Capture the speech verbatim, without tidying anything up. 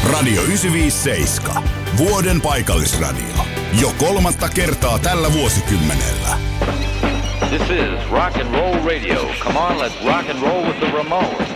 Radio yhdeksänsataaviisikymmentäseitsemän. Vuoden paikallisradio. Jo kolmatta kertaa tällä vuosikymmenellä. This is rock and roll radio. Come on, let's rock and roll with the Ramones.